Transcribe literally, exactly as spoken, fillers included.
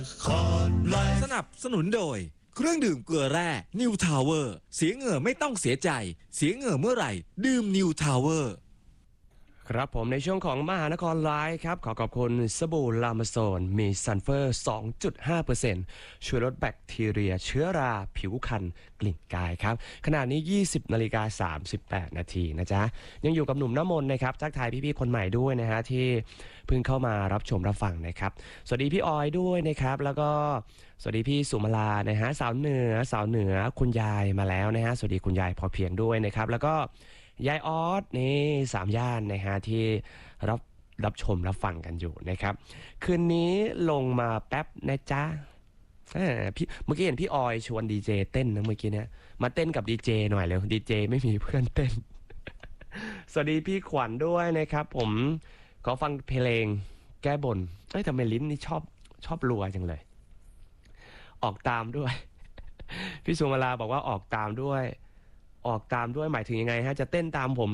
สนับสนุนโดยเครื่องดื่มเกลือแร่ New Tower เสียเหงื่อไม่ต้องเสียใจเสียเหงื่อเมื่อไหร่ดื่ม New Tower ครับผมในช่วงของมหานครไลฟ์ครับขอขอบคุณสบู่ลามาโซนมีซัลเฟอร์ สองจุดห้าเปอร์เซ็นต์ ช่วยลดแบคทีเรียเชื้อราผิวคันกลิ่นกายครับขณะนี้ ยี่สิบนาฬิกาสามสิบแปดนาทีนะจ๊ะยังอยู่กับหนุ่มน้ำมนต์นะครับทักทายพี่ๆคนใหม่ด้วยนะฮะที่เพิ่งเข้ามารับชมรับฟังนะครับสวัสดีพี่ออยด้วยนะครับแล้วก็สวัสดีพี่สุมาลานะฮะสาวเหนือสาวเหนือคุณยายมาแล้วนะฮะสวัสดีคุณยายพอเพียงด้วยนะครับแล้วก็ยายออสนี่สามย่านนะฮะที่รับรับชมรับฟังกันอยู่นะครับคืนนี้ลงมาแป๊บนะจ๊ะพี่เมื่อกี้เห็นพี่ออยชวนดีเจเต้นนะเมื่อกี้เนี่ยมาเต้นกับดีเจหน่อยเลยดีเจไม่มีเพื่อนเต้น สวัสดีพี่ขวัญด้วยนะครับผมขอฟังเพลงแก้บนเอ้ยทำไมลิ้นนี่ชอบชอบรัวจังเลยออกตามด้วย พี่สุมาลาบอกว่าออกตามด้วยออกตามด้วยหมายถึงยังไงฮะจะเต้นตามผม